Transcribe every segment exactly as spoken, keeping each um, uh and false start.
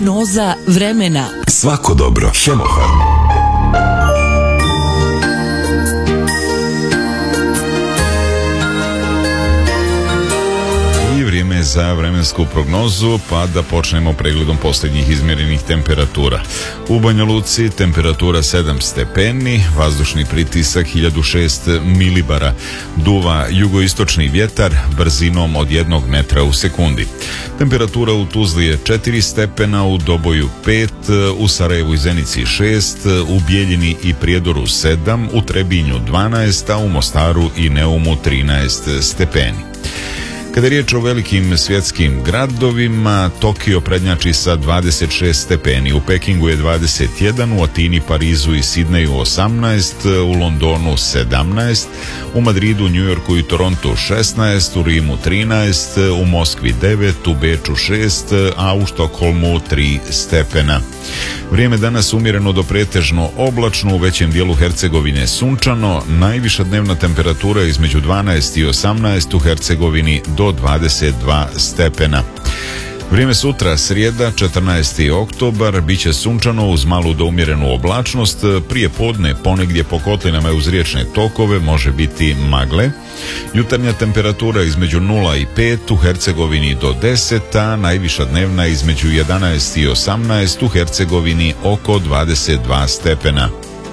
Prognoza vremena. Svako dobro. Hemofarm. Vrijeme za vremensku prognozu, pa da počnemo pregledom posljednjih izmjerenih temperatura. U Banja Luci temperatura sedam stepeni, vazdušni pritisak hiljadu šest milibara, duva jugoistočni vjetar brzinom od jednog metra u sekundi. Temperatura u Tuzli je četiri stepena, u Doboju pet, u Sarajevu i Zenici šest, u Bijeljini i Prijedoru sedam, u Trebinju dvanaest, a u Mostaru i Neumu trinaest stepeni. Kada je riječ o velikim svjetskim gradovima, Tokio prednjači sa dvadeset šest stepeni, u Pekingu je dvadeset jedan, u Atini, Parizu i Sidneju osamnaest, u Londonu sedamnaest, u Madridu, Njujorku i Torontu šesnaest, u Rimu trinaest, u Moskvi devet, u Beču šest, a u Štokholmu tri stepena. Vrijeme danas umjereno do pretežno oblačno, u većem dijelu Hercegovine sunčano, najviša dnevna temperatura između dvanaest i osamnaest, u Hercegovini do dvadeset dva stepena. Vrijeme sutra, srijeda, četrnaesti oktobar, bit će sunčano uz malu do umjerenu oblačnost, prije podne ponegdje po kotlinama i uz riječne tokove može biti magle. Jutarnja temperatura između nula i pet, u Hercegovini do deset, a najviša dnevna između jedanaest i osamnaest, u Hercegovini oko dvadeset dva stepena.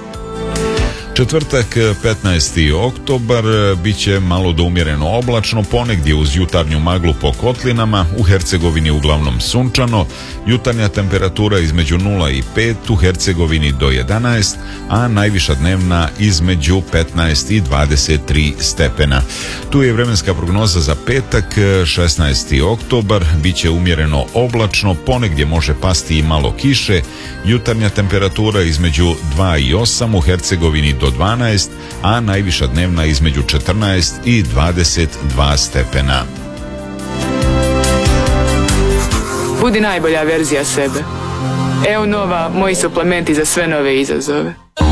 Četvrtak, petnaesti oktobar, bit će malo do umjereno oblačno, ponegdje uz jutarnju maglu po kotlinama, u Hercegovini uglavnom sunčano, jutarnja temperatura između nula i pet, u Hercegovini do jedanaest, a najviša dnevna između petnaest i dvadeset tri stepena. Tu je vremenska prognoza za petak, šesnaesti oktobar, bit će umjereno oblačno, ponegdje može pasti i malo kiše, jutarnja temperatura između dva i osam, u Hercegovini do dvanaest, a najviša dnevna između četrnaest i dvadeset dva stepena. Budi najbolja verzija sebe. Evo Nova, moji suplementi za sve nove izazove.